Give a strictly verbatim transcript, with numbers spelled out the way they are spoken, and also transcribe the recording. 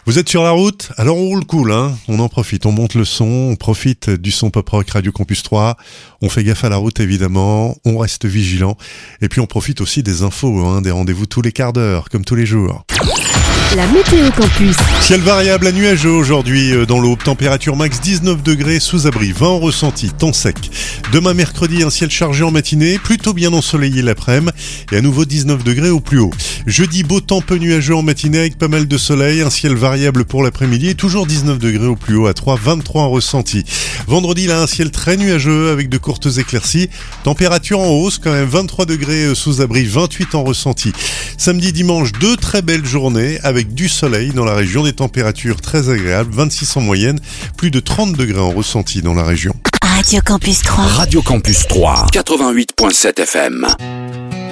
Vous êtes sur la route? Alors on roule cool, hein. On en profite, on monte le son, on profite du son pop rock Radio Campus trois. On fait gaffe à la route évidemment, on reste vigilant. Et puis on profite aussi des infos, hein, des rendez-vous tous les quarts d'heure, comme tous les jours. La météo campus. Ciel variable à nuageux aujourd'hui dans l'Aube. Température max dix-neuf degrés, sous abri vingt en ressenti, temps sec. Demain mercredi, un ciel chargé en matinée, plutôt bien ensoleillé l'après-midi et à nouveau dix-neuf degrés au plus haut. Jeudi, beau temps peu nuageux en matinée avec pas mal de soleil, un ciel variable pour l'après-midi et toujours dix-neuf degrés au plus haut à trois, vingt-trois en ressenti. Vendredi, là, un ciel très nuageux avec de courtes éclaircies. Température en hausse quand même, vingt-trois degrés sous abri, vingt-huit en ressenti. Samedi, dimanche, deux très belles journées avec du soleil dans la région, des températures très agréables, vingt-six en moyenne, plus de trente degrés en ressenti dans la région. Radio Campus trois. Radio Campus trois, quatre-vingt-huit virgule sept F M.